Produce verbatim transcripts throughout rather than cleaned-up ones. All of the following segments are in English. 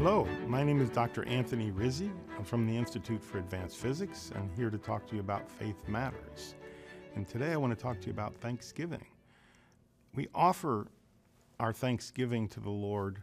Hello, my name is Doctor Anthony Rizzi. I'm from the Institute for Advanced Physics and here to talk to you about Faith Matters. And today I want to talk to you about Thanksgiving. We offer our Thanksgiving to the Lord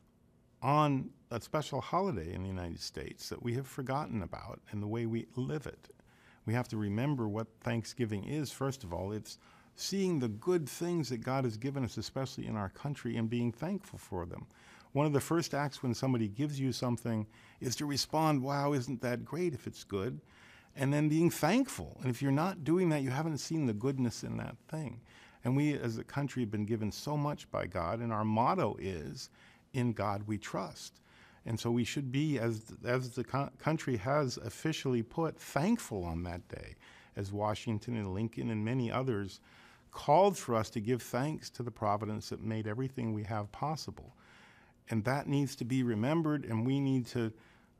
on a special holiday in the United States that we have forgotten about and the way we live it. We have to remember what Thanksgiving is. First of all, it's seeing the good things that God has given us, especially in our country, and being thankful for them. One of the first acts when somebody gives you something is to respond, wow, isn't that great if it's good? And then being thankful. And if you're not doing that, you haven't seen the goodness in that thing. And we as a country have been given so much by God, and our motto is, in God we trust. And so we should be, as, as the co- country has officially put, thankful on that day, as Washington and Lincoln and many others called for us to give thanks to the providence that made everything we have possible. And that needs to be remembered, and we need to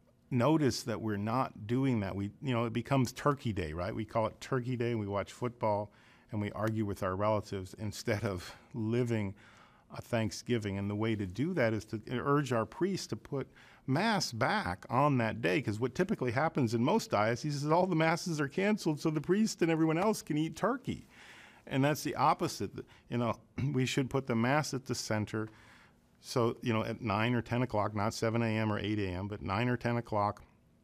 notice that we're not doing that. We, you know, it becomes Turkey Day, right? We call it Turkey Day, we watch football, and we argue with our relatives instead of living a Thanksgiving. And the way to do that is to urge our priests to put Mass back on that day, because what typically happens in most dioceses is all the Masses are canceled so the priest and everyone else can eat turkey. And that's the opposite. You know, we should put the Mass at the center. So, you know, at nine or ten o'clock, not seven a.m. or eight a.m., but nine or ten o'clock,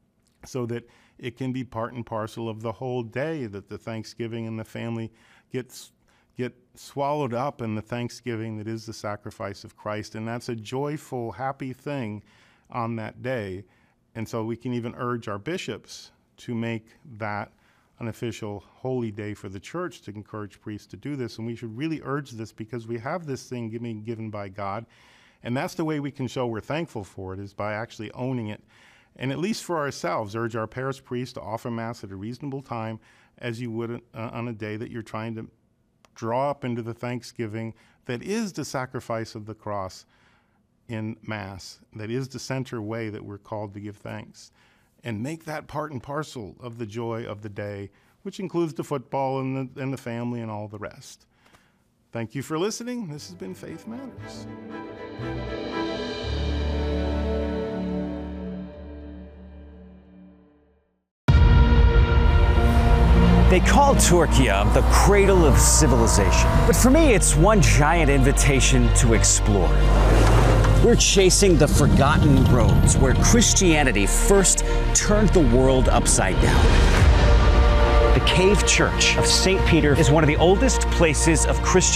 so that it can be part and parcel of the whole day, that the Thanksgiving and the family gets get swallowed up in the Thanksgiving that is the sacrifice of Christ. And that's a joyful, happy thing on that day. And so we can even urge our bishops to make that an official holy day for the church, to encourage priests to do this. And we should really urge this because we have this thing given, given by God. And that's the way we can show we're thankful for it, is by actually owning it. And at least for ourselves, urge our parish priests to offer Mass at a reasonable time, as you would uh, on a day that you're trying to draw up into the Thanksgiving that is the sacrifice of the cross in Mass, that is the center way that we're called to give thanks. And make that part and parcel of the joy of the day, which includes the football and the, and the family and all the rest. Thank you for listening. This has been Faith Matters. They call Turkey the cradle of civilization. But for me, it's one giant invitation to explore. We're chasing the forgotten roads where Christianity first turned the world upside down. The Cave Church of Saint Peter is one of the oldest places of Christian